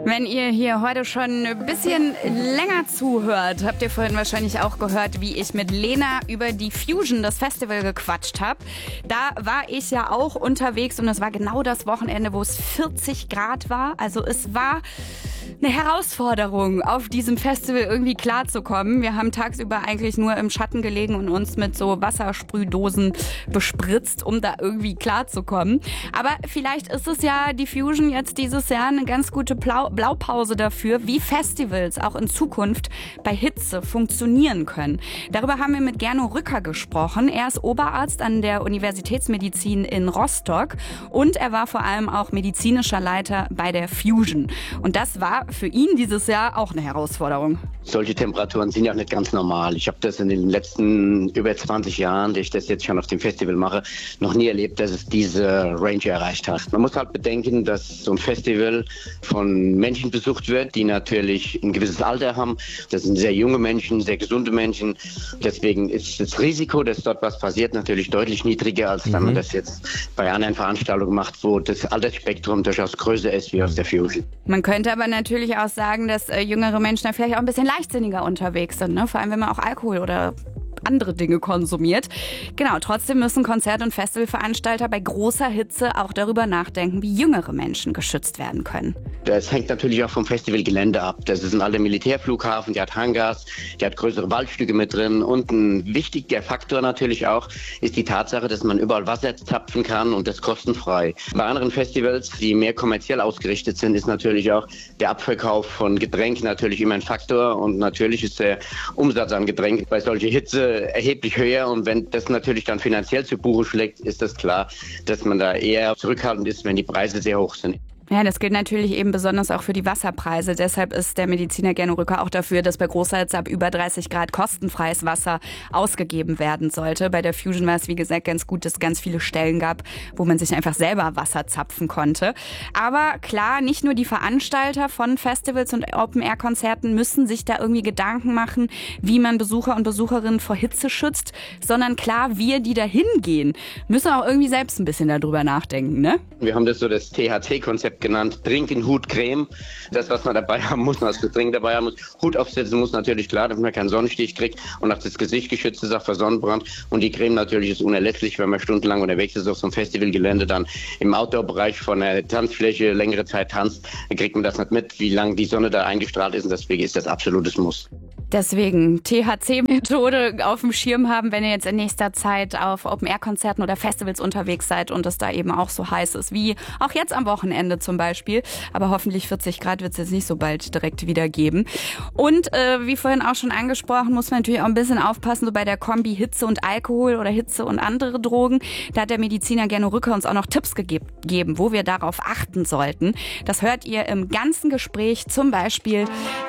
Wenn ihr hier heute schon ein bisschen länger zuhört, habt ihr vorhin wahrscheinlich auch gehört, wie ich mit Lena über die Fusion, das Festival, gequatscht habe. Da war ich ja auch unterwegs und es war genau das Wochenende, wo es 40 Grad war. Also es war eine Herausforderung, auf diesem Festival irgendwie klarzukommen. Wir haben tagsüber eigentlich nur im Schatten gelegen und uns mit so Wassersprühdosen bespritzt, um da irgendwie klarzukommen. Aber vielleicht ist es ja die Fusion jetzt dieses Jahr eine ganz gute Blaupause dafür, wie Festivals auch in Zukunft bei Hitze funktionieren können. Darüber haben wir mit Gernot Rücker gesprochen. Er ist Oberarzt an der Universitätsmedizin in Rostock und er war vor allem auch medizinischer Leiter bei der Fusion. Und das war für ihn dieses Jahr auch eine Herausforderung. Solche Temperaturen sind ja auch nicht ganz normal. Ich habe das in den letzten über 20 Jahren, die ich das jetzt schon auf dem Festival mache, noch nie erlebt, dass es diese Range erreicht hat. Man muss halt bedenken, dass so ein Festival von Menschen besucht wird, die natürlich ein gewisses Alter haben. Das sind sehr junge Menschen, sehr gesunde Menschen. Deswegen ist das Risiko, dass dort was passiert, natürlich deutlich niedriger, als wenn man das jetzt bei anderen Veranstaltungen macht, wo das Altersspektrum durchaus größer ist wie aus der Fusion. Man könnte aber natürlich auch sagen, dass jüngere Menschen da vielleicht auch ein bisschen leichtsinniger unterwegs sind, ne? Vor allem, wenn man auch Alkohol oder andere Dinge konsumiert. Genau, trotzdem müssen Konzert- und Festivalveranstalter bei großer Hitze auch darüber nachdenken, wie jüngere Menschen geschützt werden können. Das hängt natürlich auch vom Festivalgelände ab. Das ist ein alter Militärflughafen, der hat Hangars, der hat größere Waldstücke mit drin und ein wichtiger Faktor natürlich auch ist die Tatsache, dass man überall Wasser zapfen kann und das kostenfrei. Bei anderen Festivals, die mehr kommerziell ausgerichtet sind, ist natürlich auch der Abverkauf von Getränken natürlich immer ein Faktor und natürlich ist der Umsatz an Getränken bei solcher Hitze erheblich höher und wenn das natürlich dann finanziell zu Buche schlägt, ist das klar, dass man da eher zurückhaltend ist, wenn die Preise sehr hoch sind. Ja, das gilt natürlich eben besonders auch für die Wasserpreise. Deshalb ist der Mediziner Gernot Rücker auch dafür, dass bei großer Hitze ab über 30 Grad kostenfreies Wasser ausgegeben werden sollte. Bei der Fusion war es, wie gesagt, ganz gut, dass es ganz viele Stellen gab, wo man sich einfach selber Wasser zapfen konnte. Aber klar, nicht nur die Veranstalter von Festivals und Open-Air-Konzerten müssen sich da irgendwie Gedanken machen, wie man Besucher und Besucherinnen vor Hitze schützt, sondern klar, wir, die da hingehen, müssen auch irgendwie selbst ein bisschen darüber nachdenken, ne? Wir haben das so das THC-Konzept genannt, Trinken, Hut, Creme. Das, was man dabei haben muss, was man trinken dabei haben muss. Hut aufsetzen muss natürlich, klar, damit man keinen Sonnenstich kriegt und auch das Gesicht geschützt ist, auch vor Sonnenbrand. Und die Creme natürlich ist unerlässlich, wenn man stundenlang unterwegs ist auf so einem Festivalgelände, dann im Outdoor-Bereich von der Tanzfläche längere Zeit tanzt, dann kriegt man das nicht mit, wie lange die Sonne da eingestrahlt ist und deswegen ist das absolutes Muss. Deswegen THC-Methode auf dem Schirm haben, wenn ihr jetzt in nächster Zeit auf Open-Air-Konzerten oder Festivals unterwegs seid und es da eben auch so heiß ist, wie auch jetzt am Wochenende zum Beispiel. Aber hoffentlich 40 Grad wird es jetzt nicht so bald direkt wieder geben. Und wie vorhin auch schon angesprochen, muss man natürlich auch ein bisschen aufpassen, so bei der Kombi Hitze und Alkohol oder Hitze und andere Drogen. Da hat der Mediziner Gernot Rücker uns auch noch Tipps gegeben, wo wir darauf achten sollten. Das hört ihr im ganzen Gespräch, zum Beispiel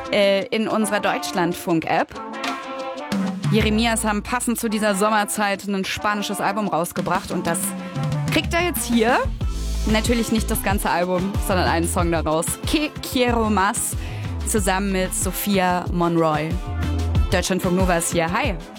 in unserer Deutschlandfunk-App. Jeremias haben passend zu dieser Sommerzeit ein spanisches Album rausgebracht und das kriegt er jetzt hier. Natürlich nicht das ganze Album, sondern einen Song daraus. Que quiero más, zusammen mit Sophia Monroy. Deutschlandfunk Nova ist hier. Hi.